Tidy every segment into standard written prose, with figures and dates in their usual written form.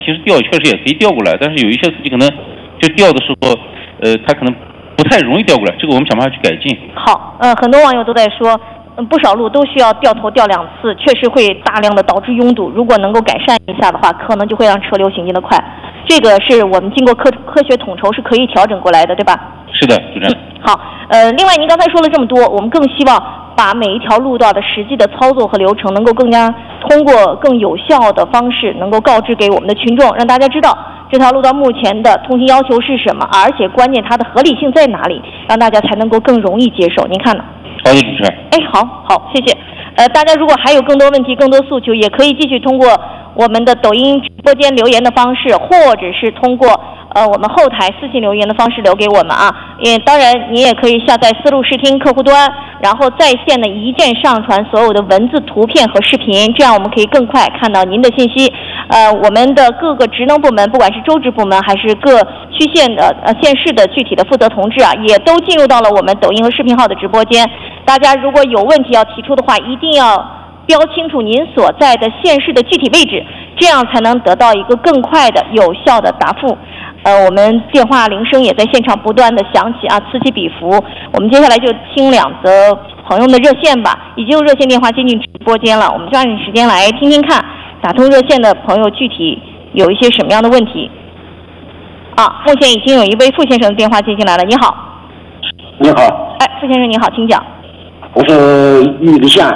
其实调确实也可以调过来，但是有一些司机可能就调的时候，他可能不太容易调过来，这个我们想办法去改进。 好，很多网友都在说，不少路都需要掉头调2次，确实会大量的导致拥堵。如果能够改善一下的话，可能就会让车流行进的快。这个是我们经过科学统筹是可以调整过来的，对吧？ 是的，主持人。 好，另外您刚才说了这么多，我们更希望把每一条路道的实际的操作和流程能够更加通过更有效的方式能够告知给我们的群众，让大家知道这条路道目前的通行要求是什么，而且关键它的合理性在哪里，让大家才能够更容易接受。您看呢？ 好的，主持人。 好，谢谢。大家如果还有更多问题、更多诉求，也可以继续通过我们的抖音直播间留言的方式，或者是通过我们后台私信留言的方式留给我们啊。当然，你也可以下载思路视听客户端，然后在线的一键上传所有的文字、图片和视频，这样我们可以更快看到您的信息。我们的各个职能部门，不管是州直部门还是各区县的县市的具体的负责同志啊，也都进入到了我们抖音和视频号的直播间。大家如果有问题要提出的话，一定要标清楚您所在的县市的具体位置，这样才能得到一个更快的有效的答复。我们电话铃声也在现场不断的响起啊，此起彼伏。我们接下来就听2则朋友的热线吧，已经有热线电话接进直播间了，我们抓紧时间来听听看打通热线的朋友具体有一些什么样的问题。目前已经有一位傅先生的电话接进来了，你好。 你好。 傅先生你好，请讲。 我是玉里县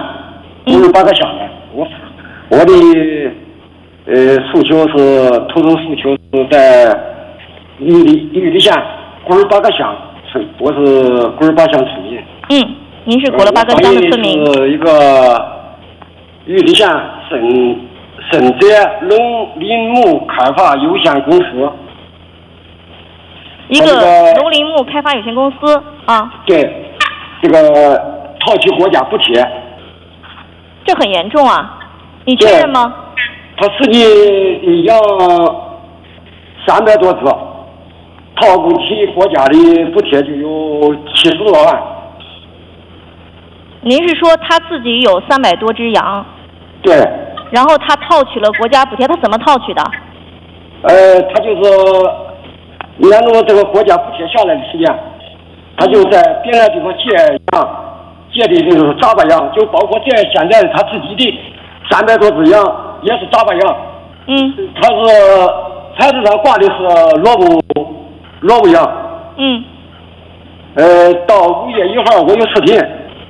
58个乡的，我的诉求是投诉诉求是在玉里县58个乡村，我是58乡村民。 您是58个乡的村民。 是一个玉里县深泽农林牧开发有限公司。 一个农林牧开发有限公司啊。 对，这个套取国家补贴。 这很严重啊，你确认吗？ 他实际养300多只，套不起国家的补贴就有70多万。 您是说他自己有300多只羊？ 对。 然后他套取了国家补贴，他怎么套取的？ 他就是按照这个国家补贴下来的时间，他就在别的地方借羊。借的就是杂巴羊，就包括在现在他自己的300多只羊也是杂巴羊。他是牌子上挂的是萝卜羊。到5月1号我有视频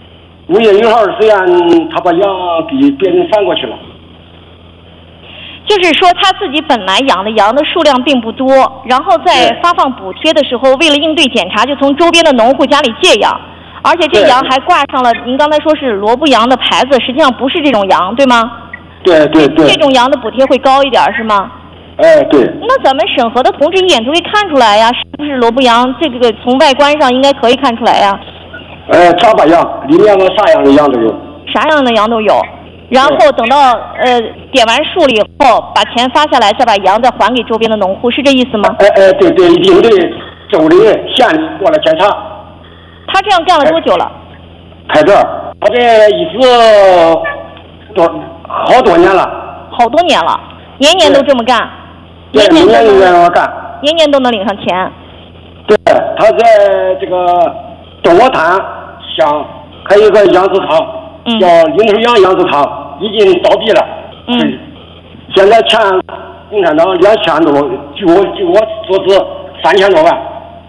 ，5月1号的时间他把羊给别人翻过去了。 就是说他自己本来养的羊的数量并不多，然后在发放补贴的时候，为了应对检查，就从周边的农户家里借羊。而且这羊还挂上了您刚才说是萝卜羊的牌子，实际上不是这种羊，对吗？ 对。 这种羊的补贴会高一点是吗？ 对。 那咱们审核的同志一眼就会看出来呀，是不是萝卜羊？这个从外观上应该可以看出来呀。 杂巴羊里面的啥样的羊都有。 啥样的羊都有。然后等到点完数了以后，把钱发下来，再把羊再还给周边的农户，是这意思吗？ 对，一定得州里县里过来检查。 他这样干了多久了？ 开这儿，他这一直好多年了。 好多年了，年年都这么干。 年年都这么干。 年年都能领上钱。 对，他在这个东窝滩乡还有个养殖场，叫林头羊养殖场，已经倒闭了。现在欠共产党2000多，据我所知3000多万。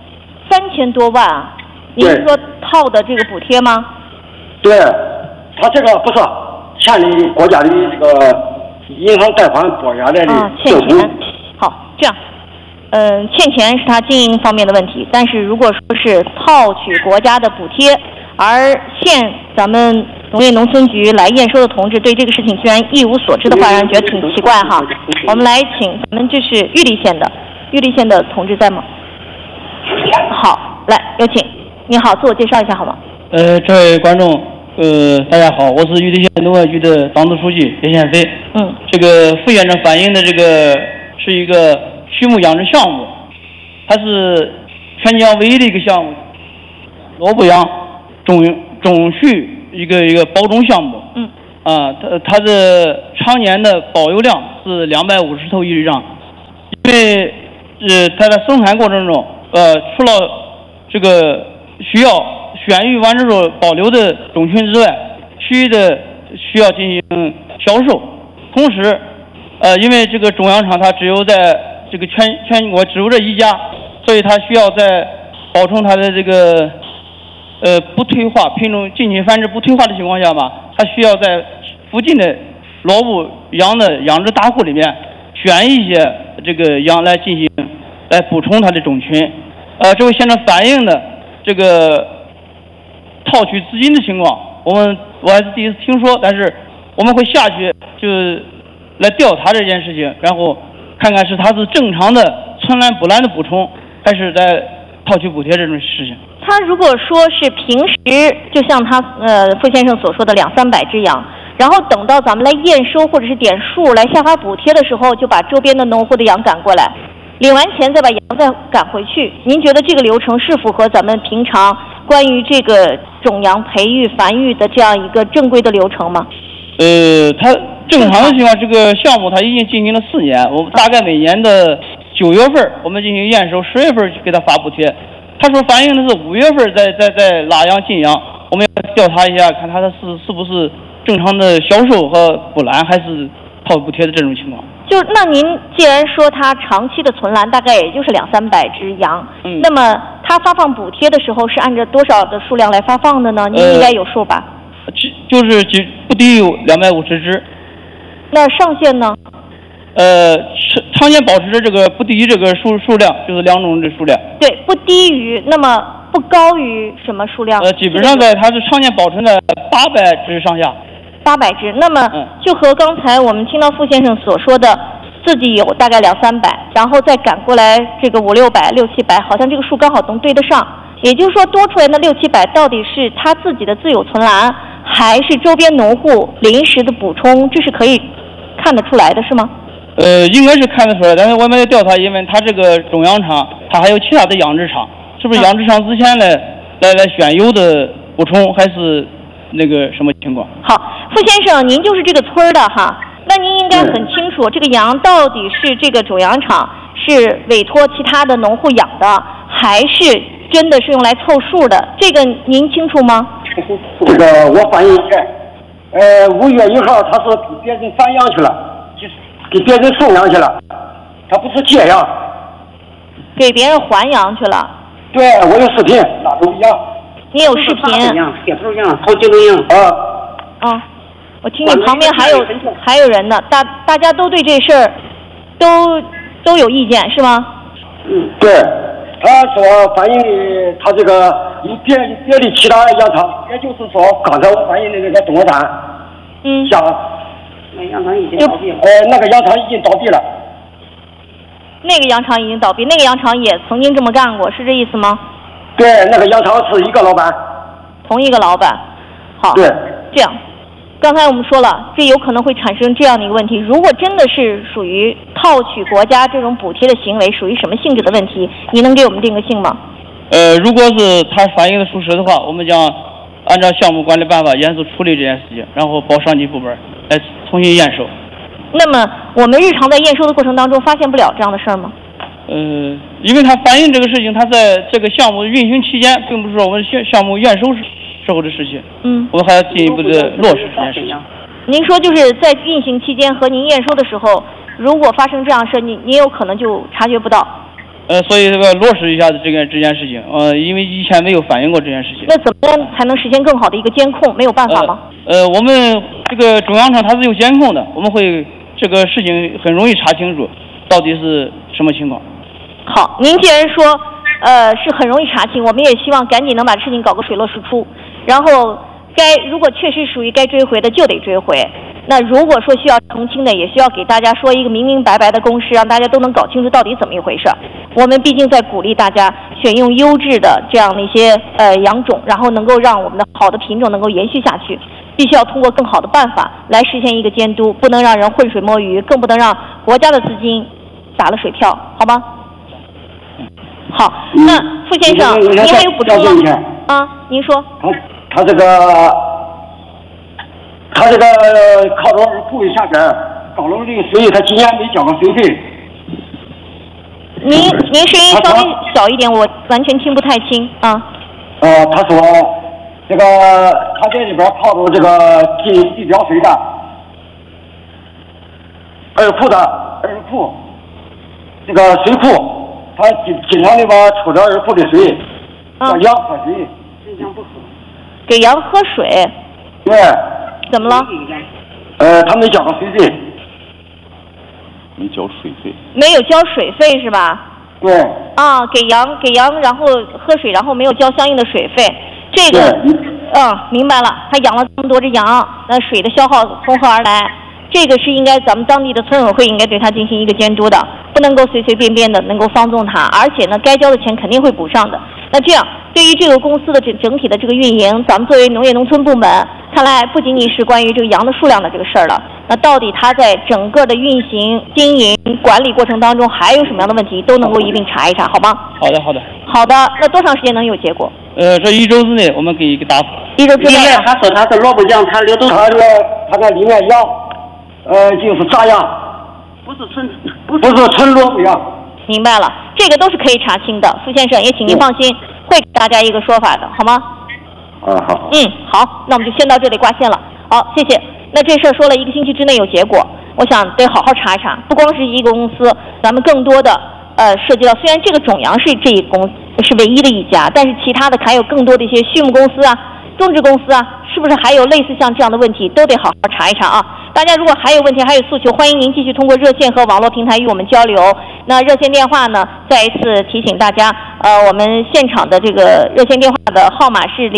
3000多万啊？您是说套的这个补贴吗？ 对，他这个不是欠的国家的这个银行贷款拨下来的欠钱。好，这样，欠钱是他经营方面的问题，但是如果说是套取国家的补贴，而县咱们农业农村局来验收的同志对这个事情居然一无所知的话，让人觉得挺奇怪哈。我们来请咱们这是玉里县的同志在吗？好，来有请。你好，自我介绍一下好吗？ 这位观众，大家好，我是玉里县农业局的党组书记叶宪飞。这个副院长反映的这个是一个畜牧养殖项目，它是全疆唯一的一个项目，萝卜羊种畜一个包种项目。它的常年的保有量是250头1日让， 因为它在生产过程中，除了这个需要选育完之后保留的种群之外，其余的需要进行销售。同时，因为这个种养场它只有在这个全国只有这一家，所以它需要在保证它的这个不退化品种近亲繁殖不退化的情况下嘛，它需要在附近的老屋羊的养殖大户里面选一些这个羊来进行来补充它的种群。这位先生反映的这个套取资金的情况，我还是第一次听说，但是我们会下去就来调查这件事情，然后看看是他是正常的存栏补栏的补充，还是在套取补贴这种事情。 他如果说是平时就像他傅先生所说的200-300只羊，然后等到咱们来验收或者是点数来下发补贴的时候，就把周边的农户的羊赶过来，领完钱再把羊再赶回去。您觉得这个流程是符合咱们平常关于这个种羊培育繁育的这样一个正规的流程吗？ 它正常的情况，这个项目它已经进行了4年，我们大概每年的9月份我们进行验收，10月份给他发补贴。他说反映的是5月份在拉羊进羊，我们要调查一下，看他的是不是正常的销售和补栏，还是套补贴的这种情况。 就那您既然说他长期的存栏大概也就是200-300只羊，那么他发放补贴的时候是按照多少的数量来发放的呢？您应该有数吧？ 就是不低于250只。 那上限呢？ 常年保持着这个不低于这个数量，就是2种的数量。 对，不低于，那么不高于什么数量？ 基本上它是常年保存在800只上下。 800只，那么就和刚才我们听到傅先生所说的，自己有大概200-300，然后再赶过来这个500-600、600-700，好像这个数刚好能对得上。也就是说，多出来的600-700到底是他自己的自有存栏，还是周边农户临时的补充？这是可以看得出来的，是吗？ 应该是看得出来，但是我们要调查，因为他这个种养场，他还有其他的养殖场，是不是养殖场之前来选有的补充，还是那个什么情况？ 好，傅先生，您就是这个村的哈，那您应该很清楚，这个羊到底是这个种养场是委托其他的农户养的，还是真的是用来凑数的？这个您清楚吗？ 这个我反映一下，5月1号他是给别人放羊去了，给别人送羊去了，他不是借羊， 给别人还羊去了。 对，我有视频，哪都一样。 你有视频？ 铁头羊，好几种羊。 我听你旁边还有人呢，大家都对这事儿都有意见是吗？ 对，他说反映的他这个有别的其他羊场，也就是说刚才我反映的那个东莞站，像那羊场已经倒闭了。 那个羊场已经倒闭了。 那个羊场已经倒闭，那个羊场也曾经这么干过，是这意思吗？ 对，那个羊场是一个老板， 同一个老板。好， 对， 这样，刚才我们说了，这有可能会产生这样的一个问题：如果真的是属于套取国家这种补贴的行为，属于什么性质的问题？你能给我们定个性吗？ 如果是他反映的属实的话，我们将按照项目管理办法严肃处理这件事情，然后报上级部门来重新验收。 那么我们日常在验收的过程当中发现不了这样的事儿吗？ 因为他反映这个事情，他在这个项目运行期间，并不是我们项目验收时候的事情。我们还要进一步的落实这件事情。 您说就是在运行期间和您验收的时候，如果发生这样的事，您有可能就察觉不到。 所以这个落实一下这件事情。因为以前没有反映过这件事情。 那怎么样才能实现更好的一个监控？没有办法吗？ 我们这个中央场它是有监控的，我们会这个事情很容易查清楚到底是什么情况。 好，您既然说是很容易查清，我们也希望赶紧能把事情搞个水落石出，然后如果确实属于该追回的就得追回，那如果说需要澄清的，也需要给大家说一个明明白白的公式，让大家都能搞清楚到底怎么一回事。我们毕竟在鼓励大家选用优质的这样的一些养种，然后能够让我们的好的品种能够延续下去，必须要通过更好的办法来实现一个监督，不能让人浑水摸鱼，更不能让国家的资金打了水漂，好吗？好，那傅先生，您还有补充吗？您说。 他这个靠着部位下边高楼的水，他今年没交个水费， 您声音稍微小一点，我完全听不太清啊。 他说这个他在里边泡着这个地表水的二库，这个水库，他经常的吧抽着二库的水，让羊喝水， 给羊喝水。 对。 怎么了？ 他没交过水费。 没交水费。没有交水费是吧？ 对。 啊，给羊，然后喝水，然后没有交相应的水费，这个，明白了。他养了这么多只羊，那水的消耗从何而来？这个是应该咱们当地的村委会应该对他进行一个监督的，不能够随随便便的能够放纵他，而且呢，该交的钱肯定会补上的。那这样，对于这个公司的整体的这个运营，咱们作为农业农村部门，看来不仅仅是关于这个羊的数量的这个事儿了。那到底它在整个的运行、经营、管理过程当中还有什么样的问题，都能够一并查一查，好吗？ 好的，好的。 好的，那多长时间能有结果？ 这1周之内我们给一个答复。 1周之内。 他说他是萝卜羊，他流动。 他那里面羊，就是杂羊，不是纯萝卜羊。 明白了，这个都是可以查清的，苏先生也请您放心，会给大家一个说法的，好吗？ 好。 好，那我们就先到这里挂线了。好，谢谢。那这事儿说了1个星期之内有结果，我想得好好查一查，不光是一个公司，咱们更多的涉及到，虽然这个种羊是这一公是唯一的一家，但是其他的还有更多的一些畜牧公司啊、种植公司啊，是不是还有类似像这样的问题，都得好好查一查啊。大家如果还有问题还有诉求，欢迎您继续通过热线和网络平台与我们交流。那热线电话呢，再一次提醒大家，我们现场的这个热线电话的号码是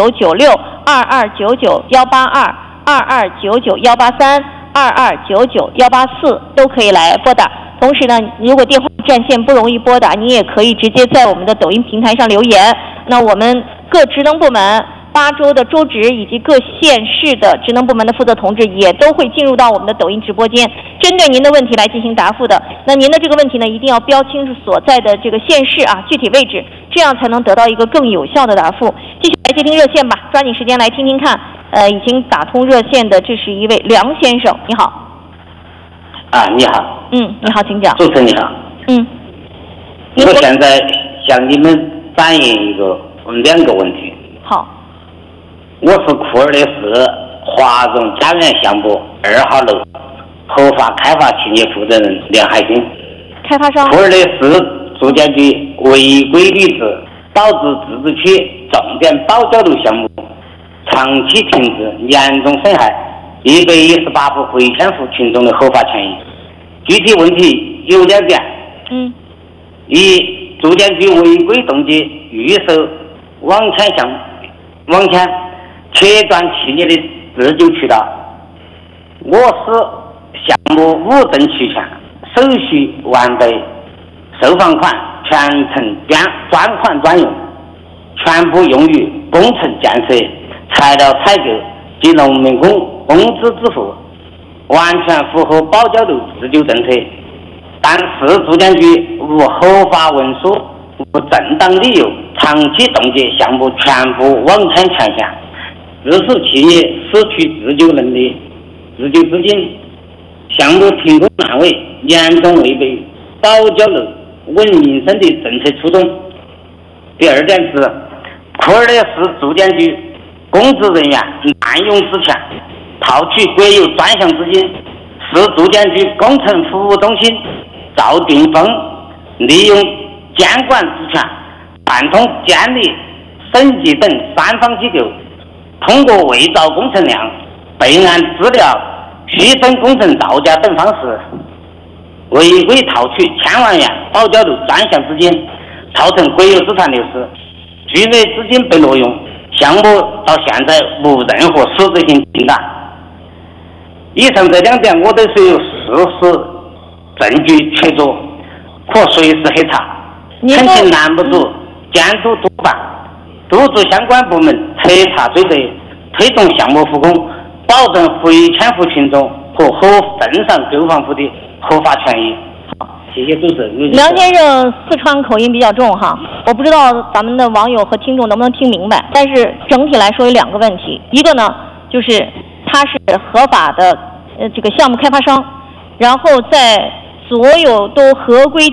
09962299-182，2299-183，2299-184都可以来拨打。同时呢，如果电话占线不容易拨打，你也可以直接在我们的抖音平台上留言。那我们各职能部门8州的州职以及各县市的职能部门的负责同志也都会进入到我们的抖音直播间，针对您的问题来进行答复的。那您的这个问题呢，一定要标清楚所在的这个县市啊，具体位置，这样才能得到一个更有效的答复。继续来接听热线吧，抓紧时间来听听看。已经打通热线的，这是一位梁先生，你好。 你好。 你好，请讲。 主持人你好。我现在向你们反映2个问题。 好。 我是库尔勒市华荣家园项目2号楼合法开发企业负责人梁海军。 开发商。 库尔勒市住建局违规履职，导致自治区重点保交楼项目长期停滞，严重损害118户回迁户群众的合法权益。具体问题有2点。一，住建局违规冻结预售网签切断企业的自救渠道。我市项目5证齐全，手续完备，收放款全程专款专用，全部用于工程建设、材料采购及农民工资支付，完全符合保交楼自救政策。但市住建局无合法文书、无正当理由，长期冻结项目全部网签权限，致使企业失去自救能力、自救资金，项目停工烂尾，严重违背保交楼稳民生的政策初衷。第2点是，库尔勒市住建局公职人员滥用职权，套取国有专项资金，市住建局工程服务中心赵定峰利用监管职权，串通监理、审计等3方机构，通过伪造工程量、备案资料、虚增工程造价等方式，违规套取1000万元保交楼专项资金，造成国有资产流失，巨额资金被挪用，项目到现在无任何实质性进展。以上这2点我都是有事实证据确凿，可随时核查，恳请栏目组监督督办，督促相关部门彻查追责，推动项目复工，保证回迁户群众和镇上购房户的合法权益。好，谢谢主持人。 梁先生四川口音比较重哈，我不知道咱们的网友和听众能不能听明白，但是整体来说有2个问题，一个呢就是他是合法的这个项目开发商，然后在所有都合规